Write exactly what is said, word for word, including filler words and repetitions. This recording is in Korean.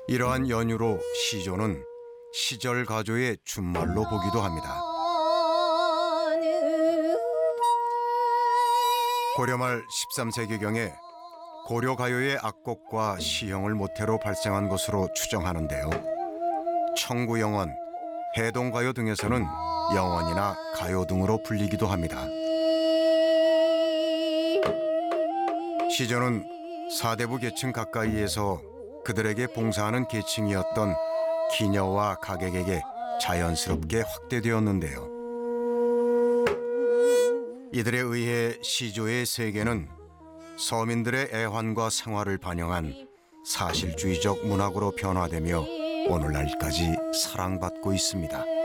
이러한 연유로 시조는 시절 가조의 준말로 보기도 합니다. 고려말 십삼 세기경에 고려 가요의 악곡과 시형을 모태로 발생한 것으로 추정하는데요. 청구영원, 해동가요 등에서는 영원이나 가요 등으로 불리기도 합니다. 시조는 사대부 계층 가까이에서 그들에게 봉사하는 계층이었던 기녀와 가객에게 자연스럽게 확대되었는데요. 이들에 의해 시조의 세계는 서민들의 애환과 생활을 반영한 사실주의적 문학으로 변화되며 오늘날까지 사랑받고 있습니다.